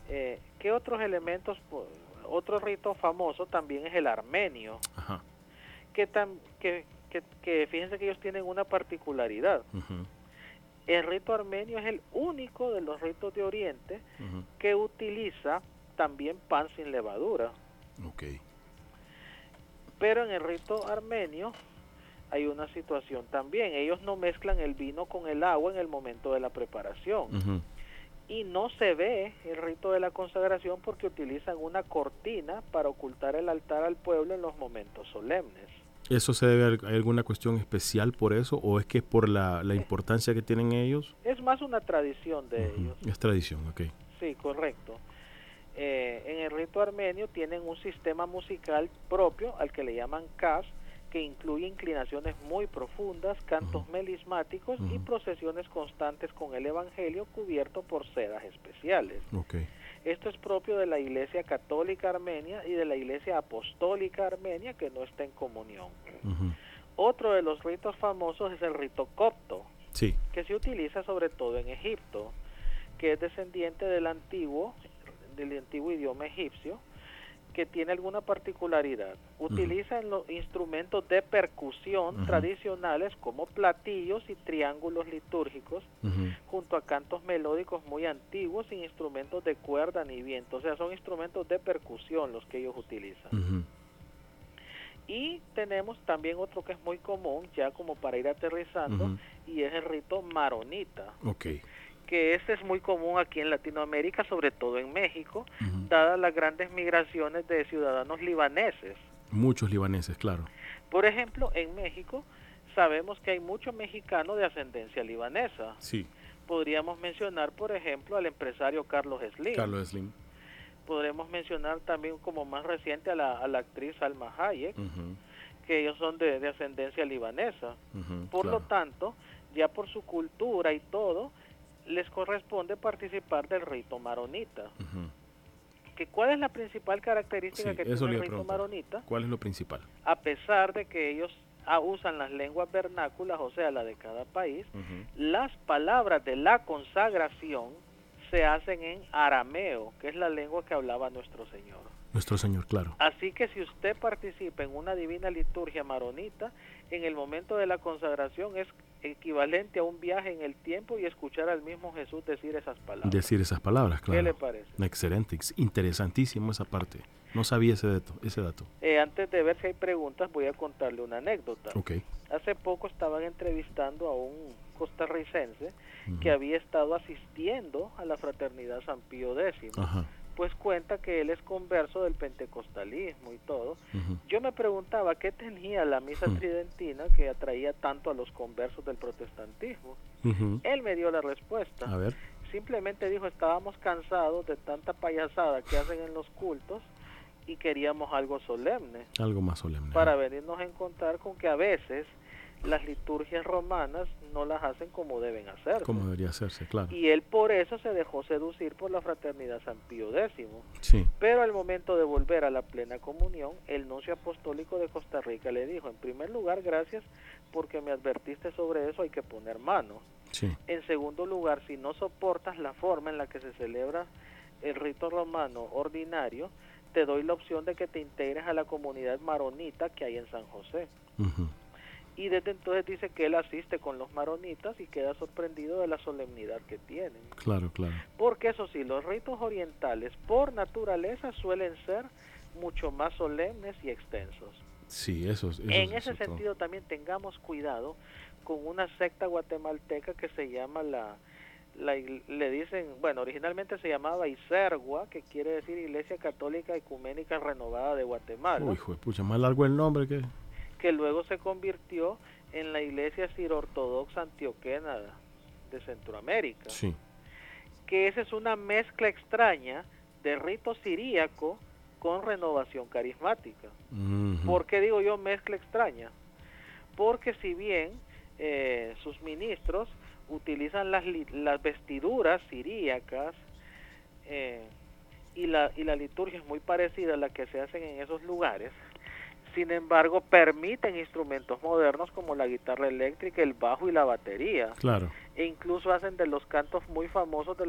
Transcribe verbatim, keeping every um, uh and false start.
Eh, ¿Qué otros elementos? Otro rito famoso también es el armenio, Ajá. que, tam, que, que, que fíjense que ellos tienen una particularidad. Uh-huh. El rito armenio es el único de los ritos de Oriente Uh-huh. que utiliza también pan sin levadura. Okay. Pero en el rito armenio hay una situación también. Ellos no mezclan el vino con el agua en el momento de la preparación. Uh-huh. Y no se ve el rito de la consagración porque utilizan una cortina para ocultar el altar al pueblo en los momentos solemnes. ¿Eso se debe a alguna cuestión especial por eso o es que es por la, la importancia que tienen ellos? Es más una tradición de uh-huh. ellos. Es tradición, ok. Sí, correcto. Eh, en el rito armenio tienen un sistema musical propio al que le llaman kas, que incluye inclinaciones muy profundas, cantos uh-huh. melismáticos uh-huh. y procesiones constantes con el evangelio cubierto por sedas especiales. Okay. Esto es propio de la Iglesia Católica Armenia y de la Iglesia Apostólica Armenia, que no está en comunión. Uh-huh. Otro de los ritos famosos es el rito copto, sí. que se utiliza sobre todo en Egipto, que es descendiente del antiguo, del antiguo idioma egipcio, que tiene alguna particularidad. Utilizan uh-huh. los instrumentos de percusión uh-huh. tradicionales como platillos y triángulos litúrgicos, uh-huh. junto a cantos melódicos muy antiguos sin instrumentos de cuerda ni viento. O sea, son instrumentos de percusión los que ellos utilizan. Uh-huh. Y tenemos también otro que es muy común, ya como para ir aterrizando, uh-huh. y es el rito maronita. Okay. Que este es muy común aquí en Latinoamérica, sobre todo en México, uh-huh. dadas las grandes migraciones de ciudadanos libaneses. Muchos libaneses, claro. Por ejemplo, en México sabemos que hay muchos mexicanos de ascendencia libanesa. Sí. Podríamos mencionar, por ejemplo, al empresario Carlos Slim. Carlos Slim. Podremos mencionar también como más reciente a la, a la actriz Salma Hayek, uh-huh. que ellos son de, de ascendencia libanesa. Uh-huh, por claro. lo tanto, ya por su cultura y todo, les corresponde participar del rito maronita. Uh-huh. ¿Que ¿Cuál es la principal característica sí, que tiene el rito maronita? ¿Cuál es lo principal? A pesar de que ellos ah, usan las lenguas vernáculas, o sea, la de cada país, uh-huh. las palabras de la consagración se hacen en arameo, que es la lengua que hablaba nuestro Señor. Nuestro Señor, claro. Así que si usted participa en una divina liturgia maronita, en el momento de la consagración es equivalente a un viaje en el tiempo y escuchar al mismo Jesús decir esas palabras. Decir esas palabras, claro. ¿Qué le parece? Excelente, interesantísimo esa parte. No sabía ese dato. Ese dato. Eh, antes de ver si hay preguntas, voy a contarle una anécdota. Okay. Hace poco estaban entrevistando a un costarricense uh-huh. que había estado asistiendo a la Fraternidad San Pío X. Ajá. Pues cuenta que él es converso del pentecostalismo y todo. Uh-huh. Yo me preguntaba qué tenía la misa uh-huh. tridentina que atraía tanto a los conversos del protestantismo. Uh-huh. Él me dio la respuesta. A ver. Simplemente dijo, estábamos cansados de tanta payasada que hacen en los cultos y queríamos algo solemne. Algo más solemne. Para venirnos a encontrar con que a veces las liturgias romanas no las hacen como deben hacerse. Como debería hacerse, claro. Y él por eso se dejó seducir por la Fraternidad San Pío X. Sí. Pero al momento de volver a la plena comunión, el nuncio apostólico de Costa Rica le dijo, en primer lugar, gracias porque me advertiste sobre eso, hay que poner mano. Sí. En segundo lugar, si no soportas la forma en la que se celebra el rito romano ordinario, te doy la opción de que te integres a la comunidad maronita que hay en San José. Uh-huh. Y desde entonces dice que él asiste con los maronitas y queda sorprendido de la solemnidad que tienen. Claro, claro. Porque eso sí, los ritos orientales por naturaleza suelen ser mucho más solemnes y extensos. Sí, eso, eso En eso ese sentido todo. También tengamos cuidado con una secta guatemalteca que se llama la, la le dicen, bueno, originalmente se llamaba Isergua, que quiere decir Iglesia Católica Ecuménica Renovada de Guatemala. Uy, hijo de pucha, más largo el nombre que... que luego se convirtió en la Iglesia Siro-Ortodoxa Antioquena de Centroamérica. Sí. Que esa es una mezcla extraña de rito siríaco con renovación carismática. Uh-huh. ¿Por qué digo yo mezcla extraña? Porque si bien eh, sus ministros utilizan las, las vestiduras siríacas eh, y, la, y la liturgia es muy parecida a la que se hacen en esos lugares, sin embargo permiten instrumentos modernos como la guitarra eléctrica, el bajo y la batería. Claro. E incluso hacen de los cantos muy famosos de